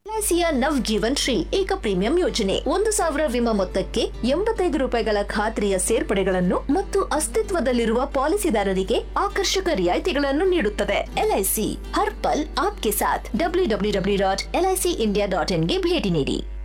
ಎಲ್ಐಸಿಯ ನವ್ ಜೀವನ್ ಶ್ರೀ ಏಕ ಪ್ರೀಮಿಯಂ ಯೋಜನೆ 1,000 ವಿಮಾ ಮೊತ್ತಕ್ಕೆ 85 ರೂಪಾಯಿಗಳ ಖಾತ್ರಿಯ ಸೇರ್ಪಡೆಗಳನ್ನು ಮತ್ತು ಅಸ್ತಿತ್ವದಲ್ಲಿರುವ ಪಾಲಿಸಿದಾರರಿಗೆ ಆಕರ್ಷಕ ರಿಯಾಯಿತಿಗಳನ್ನು ನೀಡುತ್ತದೆ. ಎಲ್ಐಸಿ ಹರ್ ಪಲ್ ಆಪ್ಕೆ ಸಾಥ್. www.licindia.in ಗೆ ಭೇಟಿ ನೀಡಿ.